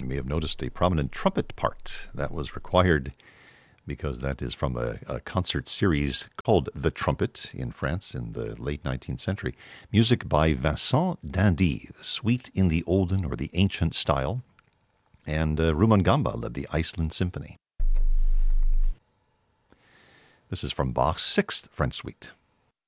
may have noticed a prominent trumpet part that was required because that is from a concert series called The Trumpet in France in the late 19th century. Music by Vincent d'Indy, the Suite in the Olden or the Ancient style, and Rumangamba led the Iceland Symphony. This is from Bach's Sixth French Suite.